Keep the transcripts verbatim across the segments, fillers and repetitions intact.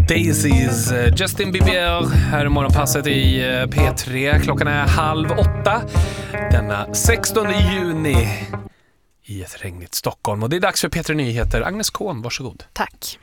Daisies, Justin Bieber här i morgonpasset i P tre. Klockan är halv åtta denna sextonde juni i ett regnigt Stockholm. Och det är dags för P tre Nyheter. Agnes Kohn, varsågod. Tack.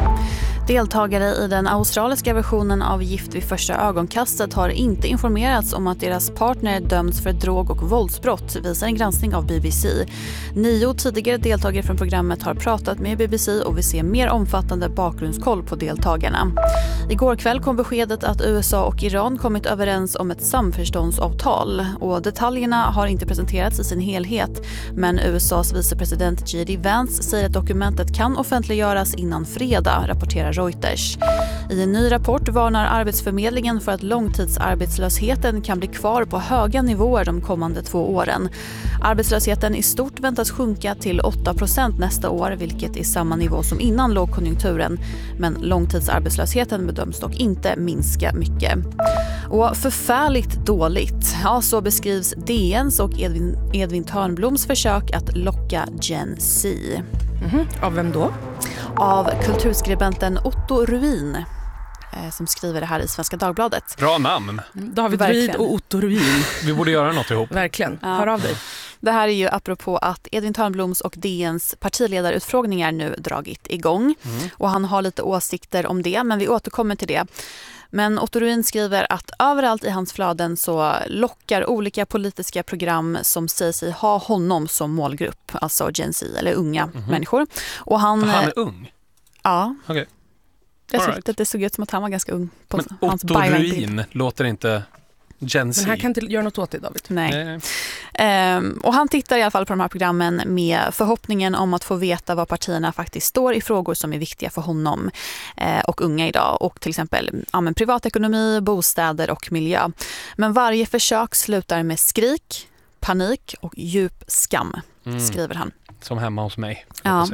Deltagare i den australiska versionen av Gift vid första ögonkastet har inte informerats om att deras partner dömts för drog- och våldsbrott, visar en granskning av B B C. Nio tidigare deltagare från programmet har pratat med B B C och vill se mer omfattande bakgrundskoll på deltagarna. Igår kväll kom beskedet att U S A och Iran kommit överens om ett samförståndsavtal och detaljerna har inte presenterats i sin helhet, men U S A:s vicepresident J D Vance säger att dokumentet kan offentliggöras innan fredag, rapporterar Reuters. I en ny rapport varnar Arbetsförmedlingen för att långtidsarbetslösheten kan bli kvar på höga nivåer de kommande två åren. Arbetslösheten i stort väntas sjunka till åtta procent nästa år, vilket är samma nivå som innan lågkonjunkturen. Men långtidsarbetslösheten bedöms dock inte minska mycket. Och förfärligt dåligt. Ja, så beskrivs D N:s och Edvin, Edvin Törnbloms försök att locka Gen Z. Mm-hmm. Av vem då? Av kulturskribenten Otto Ruin, eh, som skriver det här i Svenska Dagbladet. Bra namn. David Ruin och Otto Ruin. Vi borde göra något ihop. Verkligen. Ja. Hör av dig. Det här är ju apropå att Edvin Törnbloms och D N:s partiledarutfrågningar nu dragit igång. Mm. Och han har lite åsikter om det, men vi återkommer till det. Men Otto Ruin skriver att överallt i hans flöden så lockar olika politiska program som säger sig ha honom som målgrupp, alltså Gen Z eller unga mm-hmm. människor. Och han, han är ung? Ja. Okay. Jag tyckte right. att det såg ut som att han var ganska ung. På Men hans Otto Ruin låter inte Gen Z. Men han kan inte göra något åt det, David. Nej. Nej. Ehm, och han tittar i alla fall på de här programmen med förhoppningen om att få veta vad partierna faktiskt står i frågor som är viktiga för honom eh, och unga idag. Och till exempel ja, men privatekonomi, bostäder och miljö. Men varje försök slutar med skrik, panik och djup skam, mm. skriver han. Som hemma hos mig. Ja.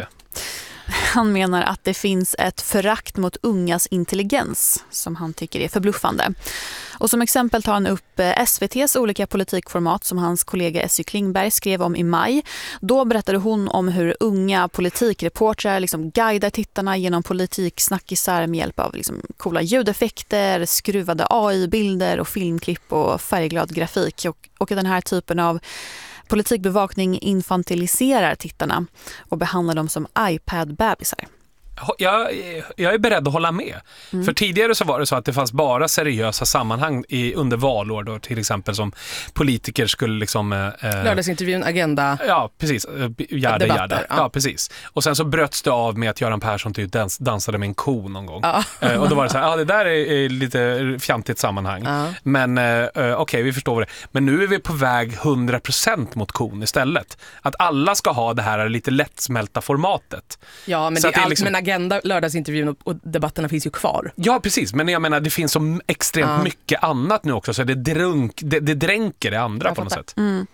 Han menar att det finns ett förakt mot ungas intelligens som han tycker är förbluffande. Och som exempel tar han upp S V T:s olika politikformat som hans kollega Essy Klingberg skrev om i maj. Då berättade hon om hur unga politikreportrar liksom guidar tittarna genom politiksnackisar med hjälp av liksom coola ljudeffekter, skruvade A I-bilder och filmklipp och färgglad grafik. Och, och den här typen av politikbevakning infantiliserar tittarna och behandlar dem som iPad-bebisar. Jag, jag är beredd att hålla med. Mm. För tidigare så var det så att det fanns bara seriösa sammanhang i, under valår då, till exempel som politiker skulle liksom... Eh, Lördagsintervjun, agenda. Ja, precis. Järda, järda. Ja. ja, precis. Och sen så bröts det av med att Göran Persson typ dans, dansade med en ko någon gång. Ja. Eh, och då var det så här, ja det där är, är lite fjantigt sammanhang. Ja. Men eh, okej, okay, vi förstår det. Men nu är vi på väg hundra procent mot kon istället. Att alla ska ha det här lite lättsmälta formatet. Ja, men så det är allt liksom... men agenda, lördagsintervjun och debatterna finns ju kvar. Ja, precis. Men jag menar, det finns så extremt ja. mycket annat nu också. Så det, drunk, det, det dränker det andra jag på något sätt. Mm.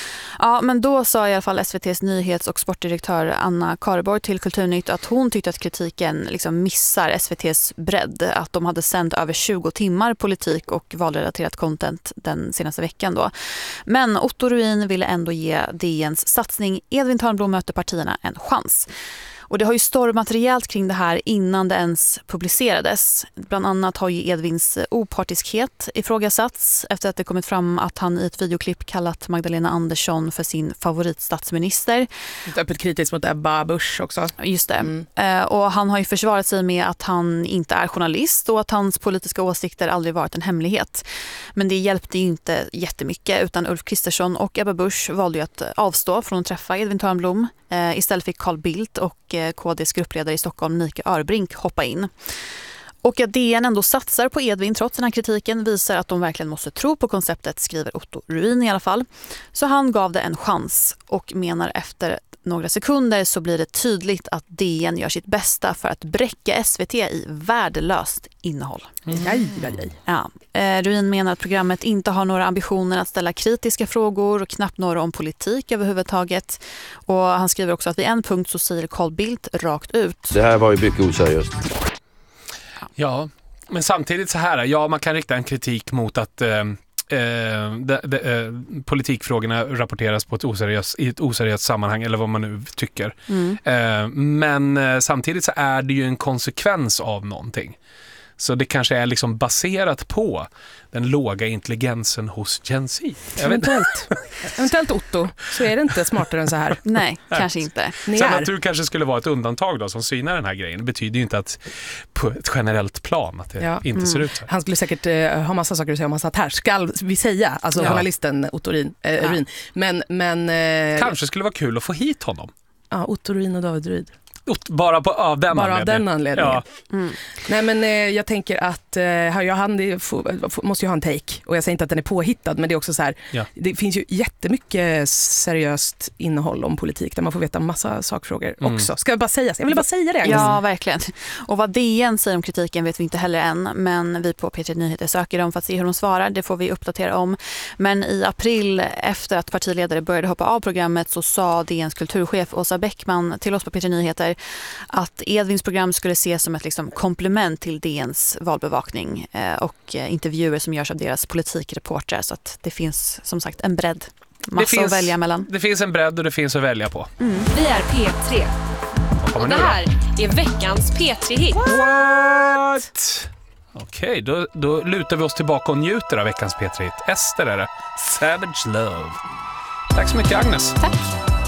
Ja, men då sa i alla fall S V T:s nyhets- och sportdirektör Anna Karborg till Kulturnytt att hon tyckte att kritiken liksom missar S V T:s bredd. Att de hade sänt över tjugo timmar politik och valrelaterat content den senaste veckan då. Men Otto Ruin ville ändå ge D N:s satsning Edvin Törnblom möter partierna en chans. Och det har ju stormat rejält kring det här innan det ens publicerades. Bland annat har ju Edvins opartiskhet ifrågasatts efter att det kommit fram att han i ett videoklipp kallat Magdalena Andersson för sin favoritstatsminister. Öppet kritiskt mot Ebba Busch också. Just det. Mm. Och han har ju försvarat sig med att han inte är journalist och att hans politiska åsikter aldrig varit en hemlighet. Men det hjälpte ju inte jättemycket utan Ulf Kristersson och Ebba Busch valde ju att avstå från att träffa Edvin Törnblom. Istället fick Carl Bildt och K D:s gruppledare i Stockholm Mikael Örbrink hoppa in. Och att D N ändå satsar på Edvin trots den här kritiken visar att de verkligen måste tro på konceptet, skriver Otto Ruin i alla fall. Så han gav det en chans och menar efter några sekunder så blir det tydligt att D N gör sitt bästa för att bräcka S V T i värdelöst innehåll. Mm. Jaj, jaj, jaj. Ja. Eh, Ruin menar att programmet inte har några ambitioner att ställa kritiska frågor och knappt några om politik överhuvudtaget. Och han skriver också att vid en punkt så säger Carl Bildt rakt ut. Det här var ju mycket oseriöst. Ja, men samtidigt så här, ja man kan rikta en kritik mot att eh, eh, de, de, eh, politikfrågorna rapporteras på ett oseriöst, i ett oseriöst sammanhang eller vad man nu tycker. Mm. Eh, men eh, samtidigt så är det ju en konsekvens av någonting. Så det kanske är liksom baserat på den låga intelligensen hos Gen Z. Eventuellt. Eventuellt Otto, så är det inte smartare än så här. Nej, kanske inte. Sen att du kanske skulle vara ett undantag då som synar den här grejen betyder ju inte att på ett generellt plan att det ja. inte mm. ser ut så. Han skulle säkert eh, ha massa saker att säga om han satt här. Ska vi säga, alltså ja. journalisten Otto Ruin. Eh, ja. Ruin. Men, men, eh, kanske skulle vara kul att få hit honom. Ja, Otto Ruin och David Ruid. Bara på, av den Bara anledningen. av den anledningen. Ja. Mm. Nej, men eh, jag tänker att eh, jag, han är, f- f- måste ju ha en take. Och jag säger inte att den är påhittad, men det är också så här. Ja. Det finns ju jättemycket seriöst innehåll om politik där man får veta en massa sakfrågor mm. också. Ska jag bara säga? Jag vill bara säga det. Ja, verkligen. Och vad D N säger om kritiken vet vi inte heller än. Men vi på P tre Nyheter söker dem för att se hur de svarar. Det får vi uppdatera om. Men i april, efter att partiledare började hoppa av programmet, så sa D N:s kulturchef Åsa Bäckman till oss på P tre Nyheter att Edvins program skulle ses som ett liksom komplement till D N:s valbevakning eh, och eh, intervjuer som görs av deras politikreportrar, så att det finns som sagt en bredd, massa det finns, att välja mellan. Det finns en bredd och det finns att välja på. Mm. Vi är P tre och, och det här är veckans P tre-hit. What? Okej, okay, då, då lutar vi oss tillbaka och njuter av veckans P tre-hit. Ester är det. Savage Love. Tack så mycket, Agnes. Tack.